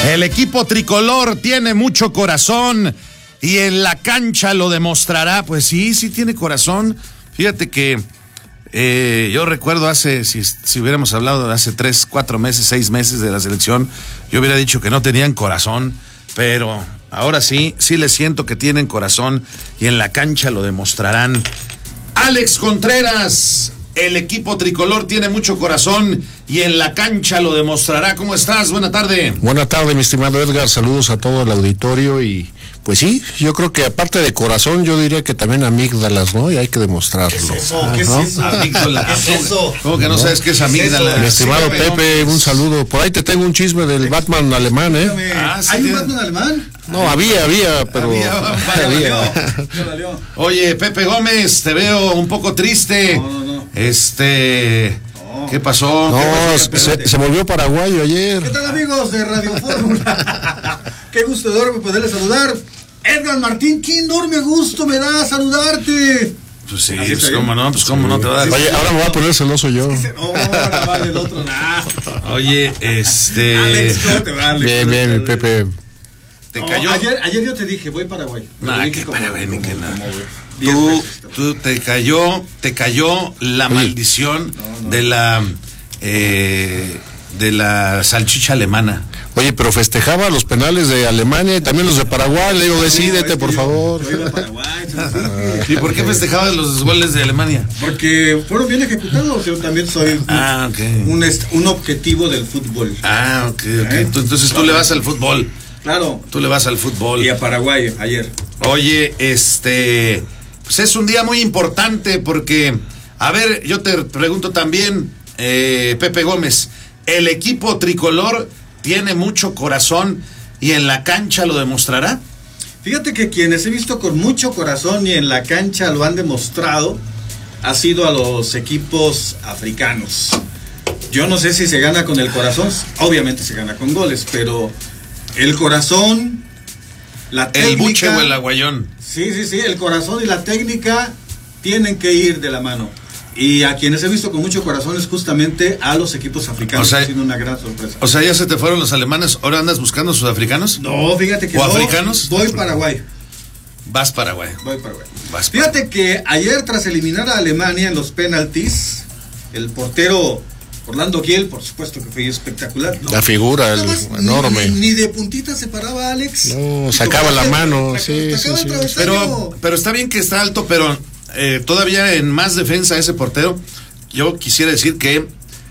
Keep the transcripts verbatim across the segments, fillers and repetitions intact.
El equipo tricolor tiene mucho corazón y en la cancha lo demostrará. Pues sí, sí tiene corazón. Fíjate que eh, yo recuerdo hace, si, si hubiéramos hablado de hace tres, cuatro meses, seis meses de la selección, yo hubiera dicho que no tenían corazón, pero ahora sí, sí les siento que tienen corazón y en la cancha lo demostrarán. Alex Contreras, el equipo tricolor tiene mucho corazón y en la cancha lo demostrará. ¿Cómo estás? Buena tarde. Buena tarde, mi estimado Edgar. Saludos a todo el auditorio y pues sí, yo creo que aparte de corazón, yo diría que también amígdalas, ¿no? Y hay que demostrarlo. ¿Qué es eso? ¿Qué es eso? Amígdala. ¿Qué es eso? ¿Cómo que no, no sabes qué es amígdala? Mi estimado sí, Pepe, un saludo. Por ahí te tengo un chisme del Batman alemán, ¿eh? Ah, ¿sí? ¿Hay un Batman alemán? No, había, había, pero... Había, vale, había. Oye, Pepe Gómez, te veo un poco triste. No, no, no. Este... No. ¿Qué pasó? No, ¿Qué pasó? se, se volvió paraguayo ayer. ¿Qué tal, amigos de Radio Fórmula? Qué gusto enorme poderles saludar. Edgar Martín, qué enorme gusto me da saludarte. Pues sí, pues cómo no, pues cómo no te va a dar. Oye, ahora me voy a poner celoso yo. No, ahora vale el otro. Nah. Oye, este... Alex, ¿cómo te va, Alex? Bien, bien, mi Pepe. ¿Te no, cayó? Ayer, ayer yo te dije, voy a Paraguay. Nah, que Paraguay, ni que nada. Tú, tú te cayó, te cayó la sí. maldición no, no. de la... Eh, de la salchicha alemana. Oye, pero festejaba los penales de Alemania y también los de Paraguay. Le digo, decídete, por favor. Yo iba a Paraguay. ¿Y por qué festabas los goles de Alemania? Porque fueron bien ejecutados. Yo también soy ah, okay. un, un objetivo del fútbol. Ah, ok, ok. ¿Eh? Tú, entonces tú le vas al fútbol. Claro. Tú le vas al fútbol. Y a Paraguay ayer. Oye, este... Pues es un día muy importante porque... A ver, yo te pregunto también, eh, Pepe Gómez, ¿el equipo tricolor tiene mucho corazón y en la cancha lo demostrará? Fíjate que quienes he visto con mucho corazón y en la cancha lo han demostrado ha sido a los equipos africanos. Yo no sé si se gana con el corazón, obviamente se gana con goles, pero el corazón, la técnica... El buche o el aguayón. Sí, sí, sí, el corazón y la técnica tienen que ir de la mano. Y a quienes he visto con mucho corazón es justamente a los equipos africanos. O sea, ha sido una gran sorpresa. O sea, ya se te fueron los alemanes, ¿ahora andas buscando sudafricanos? No, fíjate que ¿O no, africanos? Voy Paraguay. Vas Paraguay. Voy Paraguay. Vas Fíjate Paraguay. que ayer, tras eliminar a Alemania en los penaltis, el portero Orlando Kiel, por supuesto que fue espectacular. ¿No? La figura, el enorme. Ni, ni de puntita se paraba Alex. No, sacaba la mano. Sí, sí, sí. Pero, pero está bien que está alto, pero eh, todavía en más defensa ese portero. Yo quisiera decir que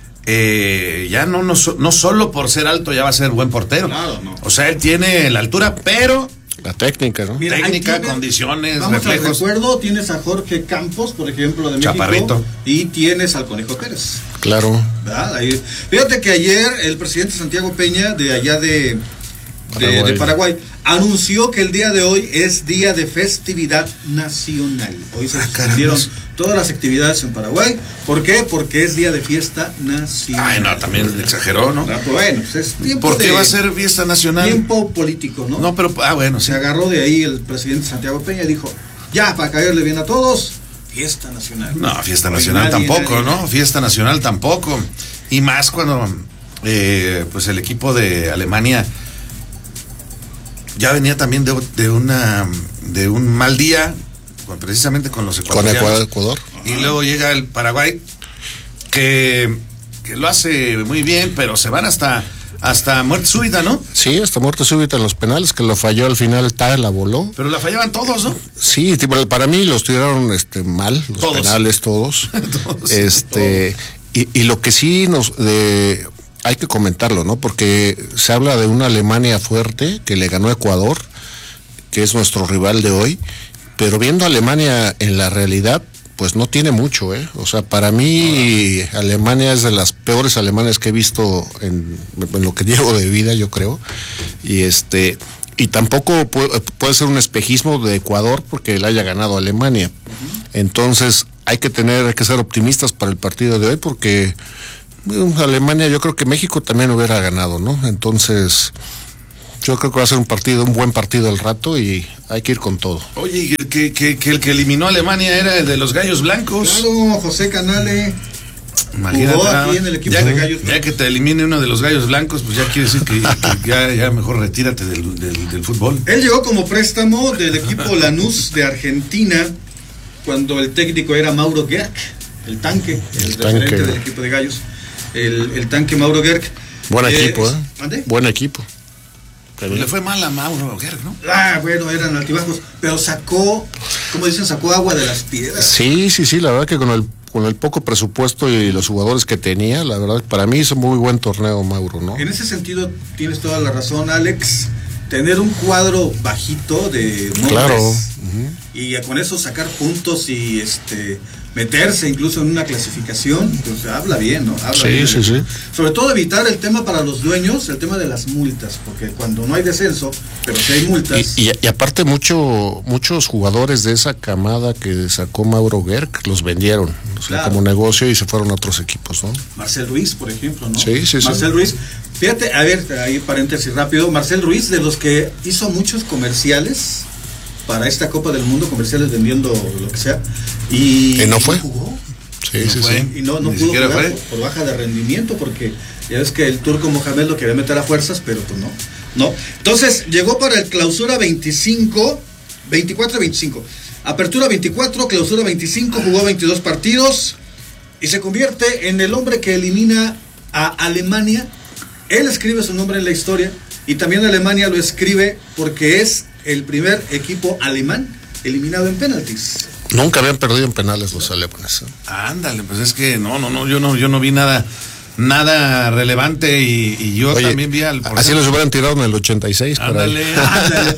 eh, ya no, no, no solo por ser alto ya va a ser buen portero. Claro, no. O sea, él tiene la altura, pero... La técnica, ¿no? Mira, técnica, tienes, condiciones, vamos reflejos. Al recuerdo, tienes a Jorge Campos, por ejemplo, de México. Chaparrito. Y tienes al Conejo Pérez. Claro. Ahí, fíjate que ayer el presidente Santiago Peña, de allá de... De Paraguay. de Paraguay, anunció que el día de hoy es día de festividad nacional. Hoy se suspendieron ah, todas las actividades en Paraguay. ¿Por qué? Porque es día de fiesta nacional. Ay, no, también exageró, ¿no? Ah, bueno, pues es tiempo ¿Por qué de, va a ser fiesta nacional? Tiempo político, ¿no? No, pero, ah, bueno, sí. Se agarró de ahí el presidente Santiago Peña y dijo, ya, para caerle bien a todos, fiesta nacional. No, fiesta nacional nadie, tampoco, nadie. ¿no? Fiesta nacional tampoco. Y más cuando, eh, pues el equipo de Alemania... ya venía también de, de una de un mal día, con, precisamente con los ecuatorianos. Con Ecuador. Ecuador. Y luego llega el Paraguay, que, que lo hace muy bien, pero se van hasta hasta muerte súbita, ¿no? Sí, hasta muerte súbita en los penales, que lo falló al final, tal, la voló. Pero la fallaban todos, ¿no? Sí, para mí los tiraron este, mal, los todos. penales todos. todos este todos. Y, y lo que sí nos... De, hay que comentarlo, ¿no? Porque se habla de una Alemania fuerte que le ganó a Ecuador, que es nuestro rival de hoy, pero viendo a Alemania en la realidad, pues no tiene mucho, ¿eh? O sea, para mí ah. Alemania es de las peores alemanes que he visto en, en lo que llevo de vida, yo creo, y este y tampoco puede, puede ser un espejismo de Ecuador porque le haya ganado a Alemania. Uh-huh. Entonces hay que tener, hay que ser optimistas para el partido de hoy porque Alemania, yo creo que México también hubiera ganado, ¿no? Entonces, yo creo que va a ser un partido, un buen partido al rato y hay que ir con todo. Oye, que, que, que el que eliminó a Alemania era el de los Gallos Blancos. Claro, José Canale. Imagínate, jugó nada aquí más. en el equipo ya, de Gallos ya que te elimine uno de los Gallos Blancos, pues ya quiere decir que, que ya, ya mejor retírate del, del, del fútbol. Él llegó como préstamo del equipo Lanús de Argentina cuando el técnico era Mauro Gerg, el tanque, el, El referente tanque. del equipo de Gallos, el, el tanque Mauro Gerg. Buen Eh, equipo, ¿eh? ¿Mande? Buen equipo. Pues le fue mal a Mauro Gerg, ¿no? Ah, bueno, eran altibajos, pero sacó, como dicen, sacó agua de las piedras. Sí, sí, sí, la verdad que con el con el poco presupuesto y los jugadores que tenía, la verdad, para mí hizo muy buen torneo Mauro, ¿no? En ese sentido, tienes toda la razón, Alex. Tener un cuadro bajito de nombres Claro. Uh-huh. y con eso sacar puntos y este meterse incluso en una clasificación, pues habla bien, ¿no? Habla Sí, bien. sí, sí. Sobre todo evitar el tema para los dueños, el tema de las multas, porque cuando no hay descenso, pero si hay multas. Y, y, y aparte mucho, muchos jugadores de esa camada que sacó Mauro Gerg los vendieron, o sea, Claro. como negocio y se fueron a otros equipos, ¿no? Marcel Ruiz, por ejemplo, ¿no? Sí, sí, sí. Marcel Ruiz. Fíjate, a ver, ahí paréntesis rápido. Marcel Ruiz, de los que hizo muchos comerciales para esta Copa del Mundo, comerciales vendiendo lo que sea. Y, ¿Y no fue? jugó. Sí, No sí, fue. sí. Y no, no Ni pudo siquiera jugar fue. por, por baja de rendimiento, porque ya ves que el turco Mohamed lo quería meter a fuerzas, pero pues no. No. Entonces, llegó para el clausura veinticinco, veinticuatro veinticinco. Apertura veinticuatro, clausura veinticinco, jugó veintidós partidos y se convierte en el hombre que elimina a Alemania. Él escribe su nombre en la historia y también Alemania lo escribe porque es el primer equipo alemán eliminado en penaltis. Nunca habían perdido en penales los alemanes, ¿eh? Ándale, pues es que no, no, no, yo no, yo no vi nada, nada relevante y, y yo Oye, también vi al portero. así los hubieran tirado en el ochenta y seis. por ahí. Ándale, ándale.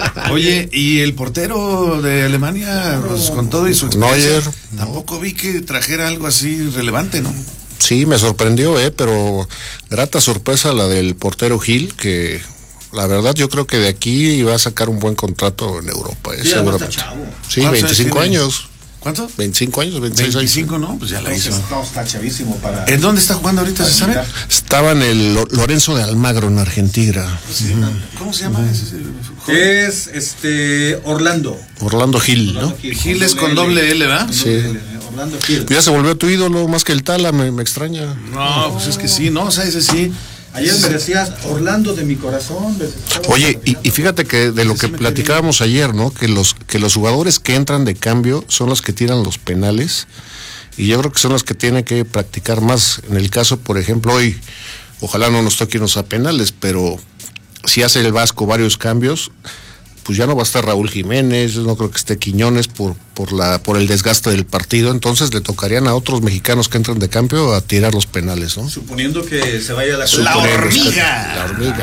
Oye, y el portero de Alemania, pues con todo y su experiencia, Neuer, tampoco vi que trajera algo así relevante, ¿no? Sí, me sorprendió, eh, pero grata sorpresa la del portero Gil, que la verdad yo creo que de aquí va a sacar un buen contrato en Europa, eh, Sí, además seguramente. está chavo. Sí, ¿Cuántos veinticinco años tiene? años. ¿Cuánto? veinticinco años, veintiséis veinticinco, años. ¿no? Pues ya la Entonces, hizo. no, está chavísimo para. ¿En dónde está jugando ahorita, se sabe? Estaba en el Lo- Lorenzo de Almagro, en Argentina. Sí, ¿cómo se llama ese joven? Es este Orlando. Orlando Gil, ¿no? Orlando Gil, Gil es con doble L, ¿verdad? Con Sí. doble L, eh, Orlando Gil. Ya se volvió tu ídolo más que el Tala, me, me extraña. No, pues es que sí, no, o sea, ese sí. Ayer me decías Orlando de mi corazón. ves, estaba Oye, y, platicando. y fíjate que de lo Sí, que sí me platicábamos ayer, ¿no? Que los que los jugadores que entran de cambio son los que tiran los penales y yo creo que son los que tienen que practicar más. En el caso, por ejemplo, hoy, ojalá no nos toque irnos a penales, pero si hace el Vasco varios cambios, pues ya no va a estar Raúl Jiménez, no creo que esté Quiñones por por la por el desgaste del partido, entonces le tocarían a otros mexicanos que entran de cambio a tirar los penales, ¿no? Suponiendo que se vaya a la La Suponiendo que- hormiga. La hormiga.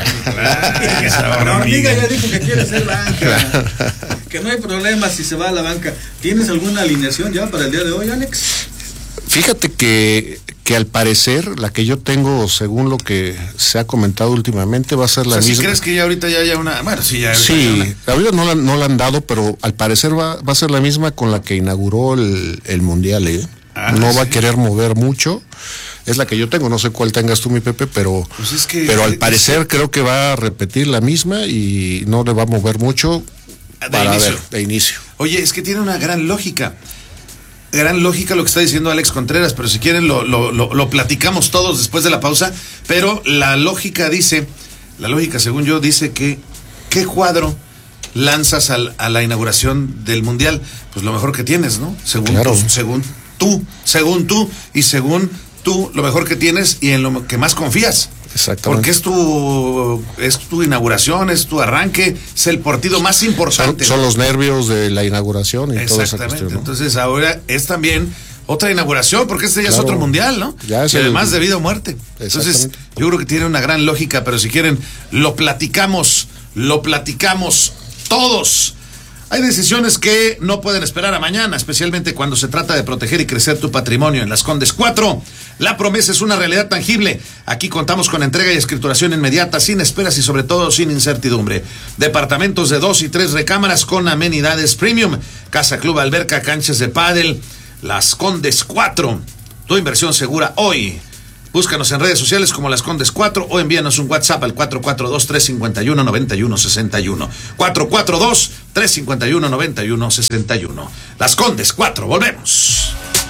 La hormiga ya dijo que quiere ser banca. Que no hay problema si se va a la banca. ¿Tienes alguna alineación ya para el día de hoy, Alex? Fíjate que, que al parecer la que yo tengo, según lo que se ha comentado últimamente, va a ser O la sea, si misma. crees que ya ahorita ya haya una. Bueno, sí, ya. ahorita ya Sí, una- ahorita no la, no la han dado, pero al parecer va, va a ser la misma con la que inauguró el, el Mundial, ¿eh? Ah, no va a sí. querer mover mucho. Es la que yo tengo, no sé cuál tengas tú, mi Pepe, pero, Pues es que- pero al es- parecer creo que va a repetir la misma y no le va a mover mucho De para inicio. ver, de inicio. Oye, es que tiene una gran lógica. Gran lógica lo que está diciendo Alex Contreras, pero si quieren lo, lo, lo, lo platicamos todos después de la pausa. Pero la lógica dice, la lógica según yo dice que, ¿qué cuadro lanzas al, a la inauguración del Mundial? Pues lo mejor que tienes, ¿no? Según, Claro. tú, según tú, según tú y según tú, lo mejor que tienes y en lo que más confías. Exactamente. Porque es tu, es tu inauguración, es tu arranque, es el partido más Son, importante. son los nervios de la inauguración y toda esa Exactamente. cuestión, ¿no? Entonces ahora es también otra inauguración, porque este ya Claro. es otro mundial, ¿no? Ya es y además el- de vida o muerte. Entonces, Exactamente. yo creo que tiene una gran lógica, pero si quieren, lo platicamos, lo platicamos todos. Hay decisiones que no pueden esperar a mañana, especialmente cuando se trata de proteger y crecer tu patrimonio. En Las Condes cuatro, la promesa es una realidad tangible. Aquí contamos con entrega y escrituración inmediata, sin esperas y sobre todo sin incertidumbre. Departamentos de dos y tres recámaras con amenidades premium. Casa, club, alberca, canchas de pádel. Las Condes cuatro, tu inversión segura hoy. Búscanos en redes sociales como Las Condes cuatro o envíanos un WhatsApp al cuatro cuatro dos, tres cinco uno, nueve uno seis uno. cuatro cuatro dos, tres cinco uno, nueve uno seis uno. Las Condes cuatro, volvemos.